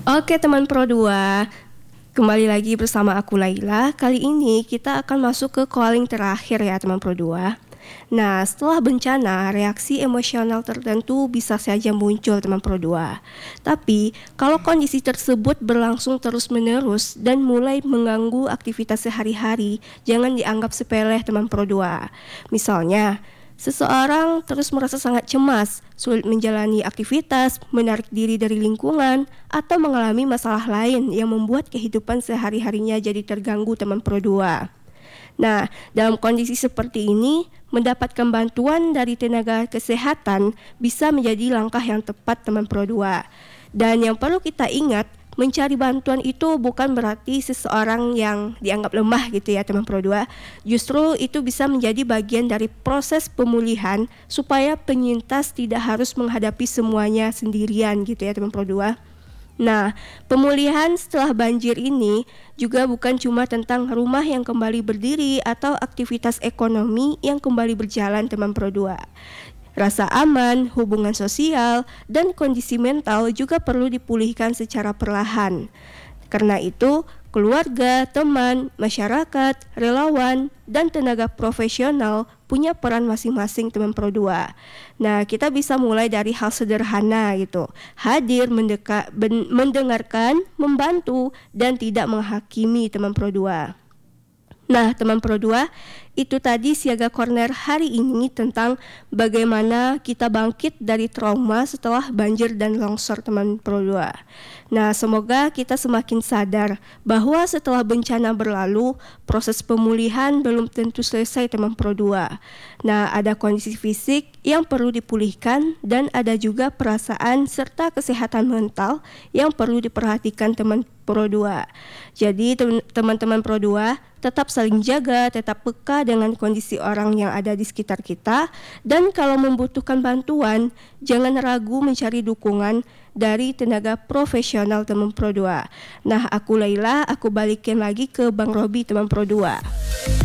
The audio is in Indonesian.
Oke teman Pro 2, kembali lagi bersama aku Laila. Kali ini kita akan masuk ke calling terakhir ya teman Pro 2. Nah, setelah bencana, reaksi emosional tertentu bisa saja muncul teman Pro 2. Tapi, kalau kondisi tersebut berlangsung terus-menerus dan mulai mengganggu aktivitas sehari-hari, jangan dianggap sepele teman Pro 2. Misalnya, seseorang terus merasa sangat cemas, sulit menjalani aktivitas, menarik diri dari lingkungan, atau mengalami masalah lain yang membuat kehidupan sehari-harinya jadi terganggu teman Pro 2. Nah, dalam kondisi seperti ini, mendapatkan bantuan dari tenaga kesehatan bisa menjadi langkah yang tepat teman Pro 2. Dan yang perlu kita ingat, mencari bantuan itu bukan berarti seseorang yang dianggap lemah gitu ya teman Pro 2. Justru itu bisa menjadi bagian dari proses pemulihan supaya penyintas tidak harus menghadapi semuanya sendirian gitu ya teman Pro 2. Nah, pemulihan setelah banjir ini juga bukan cuma tentang rumah yang kembali berdiri atau aktivitas ekonomi yang kembali berjalan teman Pro 2. Rasa aman, hubungan sosial, dan kondisi mental juga perlu dipulihkan secara perlahan. Karena itu, keluarga, teman, masyarakat, relawan, dan tenaga profesional punya peran masing-masing teman Pro 2. Nah, kita bisa mulai dari hal sederhana gitu. Hadir, mendengarkan, membantu, dan tidak menghakimi teman Pro 2. Nah, teman Pro 2, itu tadi Siaga Corner hari ini tentang bagaimana kita bangkit dari trauma setelah banjir dan longsor teman Pro 2. Nah, semoga kita semakin sadar bahwa setelah bencana berlalu, proses pemulihan belum tentu selesai teman Pro 2. Nah, ada kondisi fisik yang perlu dipulihkan dan ada juga perasaan serta kesehatan mental yang perlu diperhatikan teman Pro 2. Jadi teman-teman Pro 2 tetap saling jaga, tetap peka dengan kondisi orang yang ada di sekitar kita, dan kalau membutuhkan bantuan, jangan ragu mencari dukungan dari tenaga profesional teman Pro 2. Nah, aku Laila, aku balikin lagi ke Bang Robi teman Pro 2.